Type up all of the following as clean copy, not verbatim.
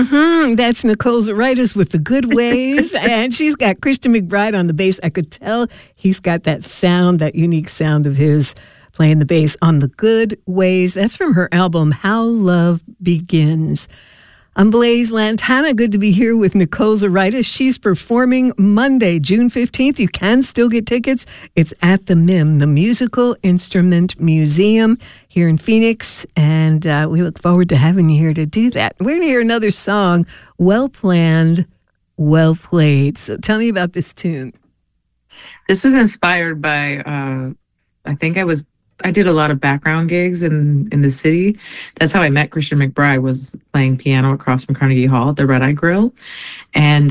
That's Nicole Zaritis with The Good Ways, and she's got Christian McBride on the bass. I could tell he's got that sound, that unique sound of his playing the bass on The Good Ways. That's from her album, How Love Begins. I'm Blaise Lantana. Good to be here with Nicole Zaritis. She's performing Monday, June 15th. You can still get tickets. It's at the MIM, the Musical Instrument Museum here in Phoenix, and we look forward to having you here to do that. We're going to hear another song, Well Planned, Well Played. So tell me about this tune. This was inspired by, I did a lot of background gigs in the city. That's how I met Christian McBride, was playing piano across from Carnegie Hall at the Red Eye Grill. And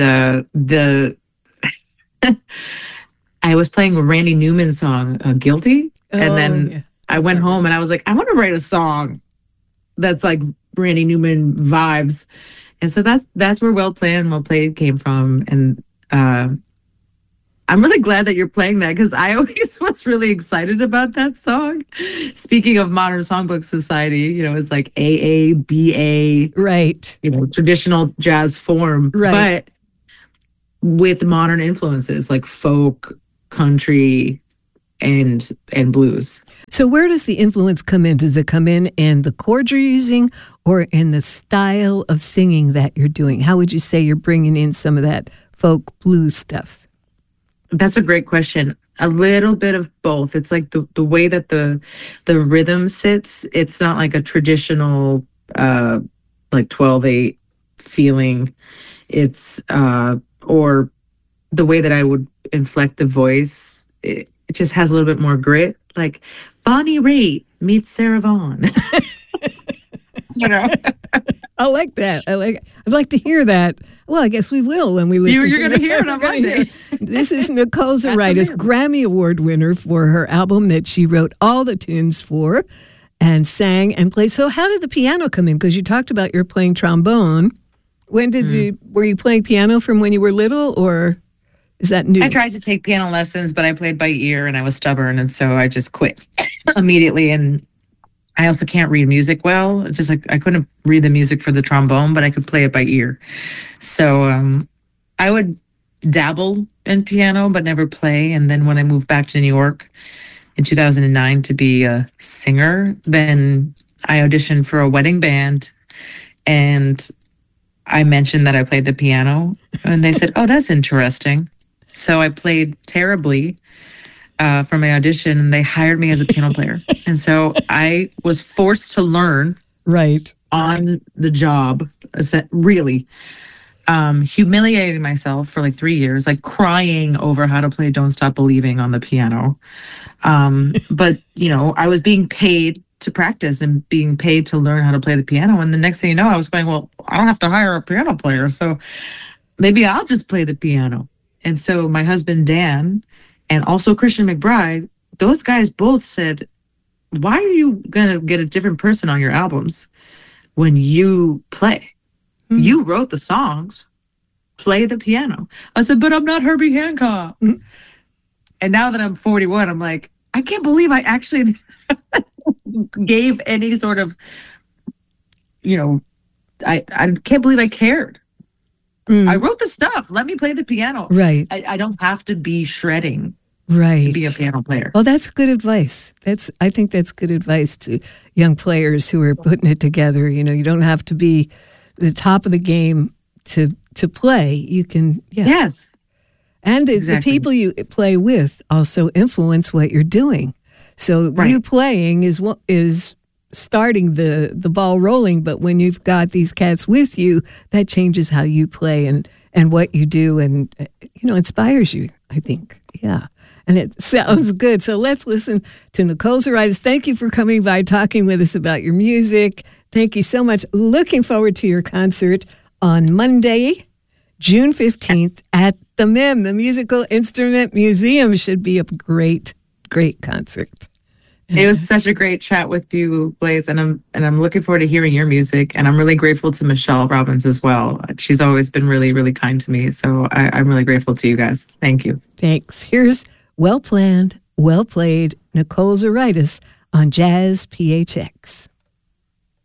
I was playing a Randy Newman song, Guilty. And then I went home and I was like, I want to write a song that's like Randy Newman vibes. And so that's where Well Planned, Well Played came from. And I'm really glad that you're playing that, because I always was really excited about that song. Speaking of Modern Songbook Society, it's like AA, BA, right? Traditional jazz form, right? But with modern influences like folk, country, and blues. So where does the influence come in? Does it come in the chords you're using, or in the style of singing that you're doing? How would you say you're bringing in some of that folk blues stuff? That's a great question. A little bit of both. It's like the way that the rhythm sits. It's not like a traditional like 12/8 feeling. It's or the way that I would inflect the voice. It just has a little bit more grit. Like Bonnie Raitt meets Sarah Vaughan. I like that. I'd like to hear that. Well, I guess we will when we listen. You're going to hear it on Monday. This is Nicole Zaritis, Grammy Award winner for her album that she wrote all the tunes for and sang and played. So how did the piano come in? Because you talked about you're playing trombone. When were you playing piano from when you were little, or is that new? I tried to take piano lessons, but I played by ear and I was stubborn. And so I just quit immediately. And I also can't read music well. Just like I couldn't read the music for the trombone, but I could play it by ear. So I would dabble in piano, but never play. And then when I moved back to New York in 2009 to be a singer, then I auditioned for a wedding band, and I mentioned that I played the piano, and they said, "Oh, that's interesting." So I played terribly for my audition, and they hired me as a piano player. And so I was forced to learn on the job, really humiliating myself for like 3 years, like crying over how to play Don't Stop Believing on the piano. But, I was being paid to practice and being paid to learn how to play the piano. And the next thing you know, I was going, well, I don't have to hire a piano player, so maybe I'll just play the piano. And so my husband, Dan, and also Christian McBride, those guys both said, why are you going to get a different person on your albums when you play? Mm-hmm. You wrote the songs, play the piano. I said, but I'm not Herbie Hancock. Mm-hmm. And now that I'm 41, I'm like, I can't believe I actually gave any sort of, I can't believe I cared. I wrote the stuff. Let me play the piano. Right. I don't have to be shredding to be a piano player. Well, that's good advice. I think that's good advice to young players who are putting it together. You don't have to be the top of the game to play. You can, Yes. And the people you play with also influence what you're doing. So you playing is starting the ball rolling, but when you've got these cats with you, that changes how you play and what you do, and inspires you, I think. Yeah. And it sounds good. So let's listen to Nicole Zaritis. Thank you for coming by, talking with us about your music. Thank you so much. Looking forward to your concert on Monday, June 15th at the MIM, the Musical Instrument Museum. Should be a great, great concert. It was such a great chat with you, Blaise, and I'm looking forward to hearing your music. And I'm really grateful to Michelle Robbins as well. She's always been really, really kind to me. So I'm really grateful to you guys. Thank you. Thanks. Here's Well Planned, Well Played, Nicole Zaritis on Jazz PHX.